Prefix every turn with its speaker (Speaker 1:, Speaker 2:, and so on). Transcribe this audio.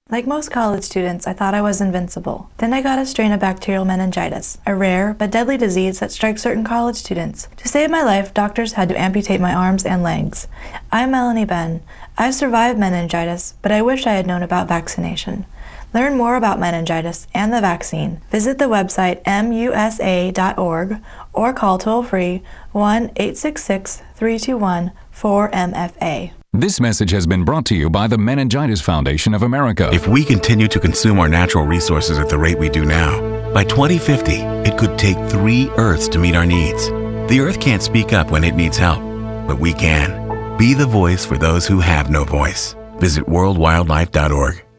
Speaker 1: Like most college students, I thought I was invincible. Then I got a strain of bacterial meningitis, a rare but deadly disease that strikes certain college students. To save my life, doctors had to amputate my arms and legs. I'm Melanie Ben. I've survived meningitis, but I wish I had known about vaccination. Learn more about meningitis and the vaccine. Visit the website musa.org or call toll-free 1-866-321-4MFA.
Speaker 2: This message has been brought to you by the Meningitis Foundation of America.
Speaker 3: If we continue to consume our natural resources at the rate we do now, by 2050, it could take 3 Earths to meet our needs. The Earth can't speak up when it needs help, but we can. Be the voice for those who have no voice. Visit worldwildlife.org.